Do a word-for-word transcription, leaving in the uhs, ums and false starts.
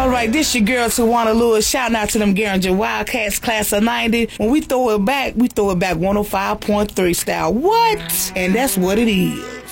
All right, this your girl Tawana Lewis. Shouting out to them Garinger Wildcats class of ninety. When we throw it back, we throw it back one oh five point three style. What? And that's what it is.